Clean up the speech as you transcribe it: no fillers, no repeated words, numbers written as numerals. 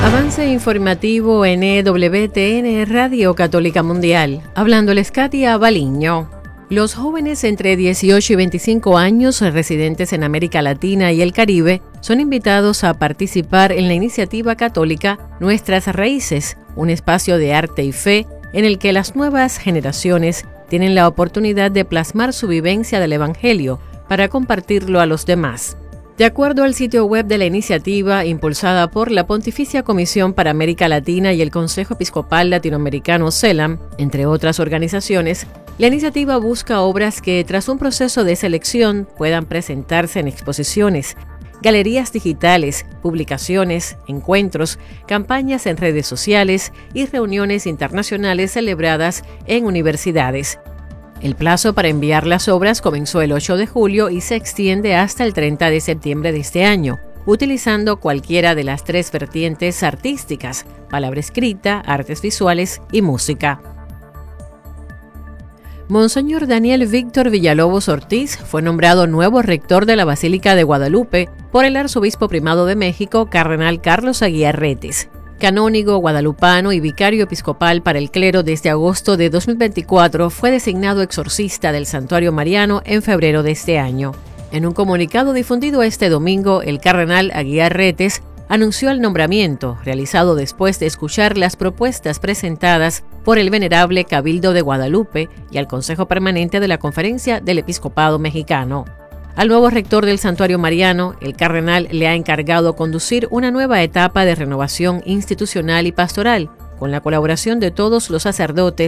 Avance informativo en EWTN Radio Católica Mundial. Hablándoles Katia Baliño. Los jóvenes entre 18 y 25 años residentes en América Latina y el Caribe son invitados a participar en la iniciativa católica Nuestras Raíces, un espacio de arte y fe en el que las nuevas generaciones tienen la oportunidad de plasmar su vivencia del Evangelio para compartirlo a los demás. De acuerdo al sitio web de la iniciativa, impulsada por la Pontificia Comisión para América Latina y el Consejo Episcopal Latinoamericano CELAM, entre otras organizaciones, la iniciativa busca obras que, tras un proceso de selección, puedan presentarse en exposiciones, galerías digitales, publicaciones, encuentros, campañas en redes sociales y reuniones internacionales celebradas en universidades. El plazo para enviar las obras comenzó el 8 de julio y se extiende hasta el 30 de septiembre de este año, utilizando cualquiera de las tres vertientes artísticas: palabra escrita, artes visuales y música. Monseñor Daniel Víctor Villalobos Ortiz fue nombrado nuevo rector de la Basílica de Guadalupe por el Arzobispo Primado de México, Cardenal Carlos Aguiar Retes. Canónigo guadalupano y vicario episcopal para el clero desde agosto de 2024, fue designado exorcista del Santuario Mariano en febrero de este año. En un comunicado difundido este domingo, el cardenal Aguiar Retes anunció el nombramiento, realizado después de escuchar las propuestas presentadas por el Venerable Cabildo de Guadalupe y al Consejo Permanente de la Conferencia del Episcopado Mexicano. Al nuevo rector del Santuario Mariano, el cardenal le ha encargado conducir una nueva etapa de renovación institucional y pastoral, con la colaboración de todos los sacerdotes